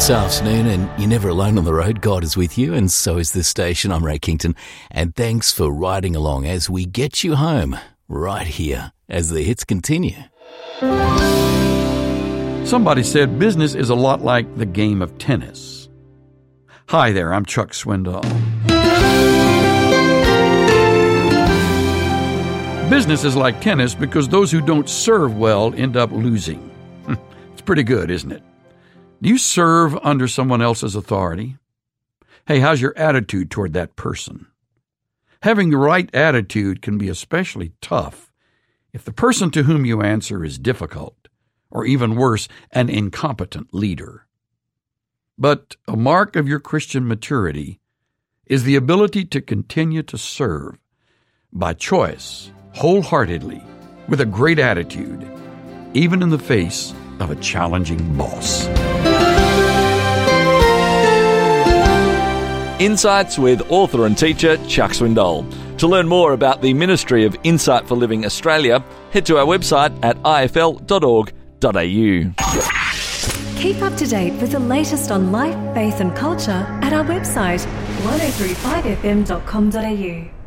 this afternoon, and you're never alone on the road. God is with you, and so is this station. I'm Ray Kington, and thanks for riding along as we get you home right here as the hits continue. Somebody said business is a lot like the game of tennis. Hi there, I'm Chuck Swindoll. Business is like tennis because those who don't serve well end up losing. It's pretty good, isn't it? Do you serve under someone else's authority? Hey, how's your attitude toward that person? Having the right attitude can be especially tough if the person to whom you answer is difficult, or even worse, an incompetent leader. But a mark of your Christian maturity is the ability to continue to serve by choice, wholeheartedly, with a great attitude, even in the face of a challenging boss. Insights with author and teacher Chuck Swindoll. To learn more about the Ministry of Insight for Living Australia, head to our website at ifl.org.au. Keep up to date with the latest on life, faith and culture at our website 1035fm.com.au.